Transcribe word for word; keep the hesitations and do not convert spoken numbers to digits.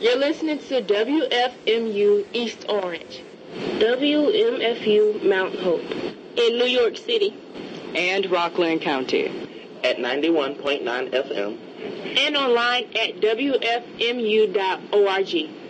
You're listening to W F M U East Orange, W M F U Mount Hope in New York City, and Rockland County at ninety-one point nine F M, and online at W F M U dot org.